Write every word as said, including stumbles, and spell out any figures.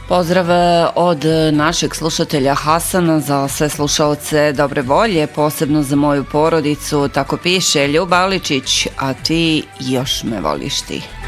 Pozdrav od našeg slušatelja Hasana za sve slušalce dobre volje, posebno za moju porodicu, tako piše Ljuba Aličić, a ti još me voliš ti.